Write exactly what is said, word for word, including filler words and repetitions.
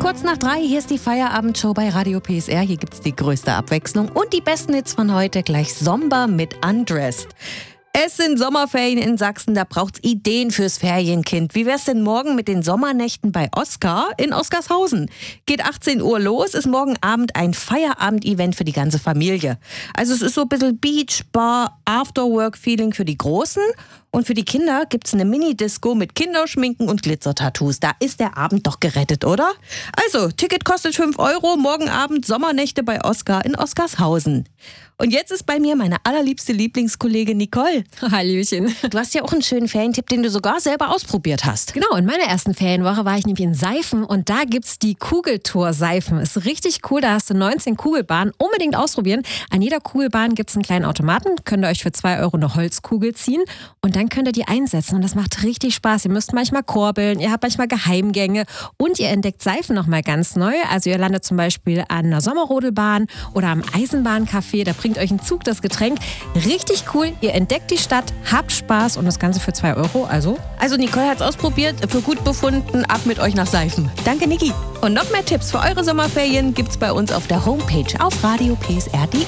kurz nach drei, hier ist die Feierabendshow bei Radio P S R. Hier gibt's die größte Abwechslung und die besten Hits von heute. Gleich Somber mit Undressed. Es sind Sommerferien in Sachsen, da braucht's Ideen fürs Ferienkind. Wie wär's denn morgen mit den Sommernächten bei Oskar in Oskarshausen? Geht achtzehn Uhr los, ist morgen Abend ein Feierabend-Event für die ganze Familie. Also es ist so ein bisschen Beach, Bar, After-Work-Feeling für die Großen. Und für die Kinder gibt's eine Mini-Disco mit Kinderschminken und Glitzertattoos. Da ist der Abend doch gerettet, oder? Also, Ticket kostet fünf Euro, morgen Abend Sommernächte bei Oskar in Oskarshausen. Und jetzt ist bei mir meine allerliebste Lieblingskollegin Nicole. Hallöchen. Du hast ja auch einen schönen Ferientipp, den du sogar selber ausprobiert hast. Genau, in meiner ersten Ferienwoche war ich nämlich in Seifen und da gibt's die Kugeltour-Seifen. Ist richtig cool, da hast du neunzehn Kugelbahnen. Unbedingt ausprobieren. An jeder Kugelbahn gibt's einen kleinen Automaten. Könnt ihr euch für zwei Euro eine Holzkugel ziehen und dann könnt ihr die einsetzen und das macht richtig Spaß. Ihr müsst manchmal korbeln, ihr habt manchmal Geheimgänge und ihr entdeckt Seifen nochmal ganz neu. Also ihr landet zum Beispiel an einer Sommerrodelbahn oder am Eisenbahncafé, da bringt euch ein Zug das Getränk. Richtig cool, ihr entdeckt die Stadt, habt Spaß und das Ganze für zwei Euro. Also, Also Nicole hat's ausprobiert, für gut befunden, ab mit euch nach Seifen. Danke Niki. Und noch mehr Tipps für eure Sommerferien gibt's bei uns auf der Homepage auf radio p s r punkt d